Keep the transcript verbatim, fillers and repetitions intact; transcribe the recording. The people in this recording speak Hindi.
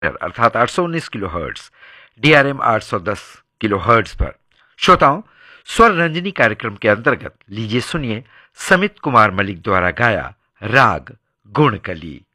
अर्थात आठ सौ उन्नीस किलो हर्ट्ज, डीआरएम आठ सौ दस किलो हर्ट्ज पर। श्रोताओं, स्वर रंजनी कार्यक्रम के अंतर्गत लीजिए सुनिए समित कुमार मलिक द्वारा गाया राग गुणकली।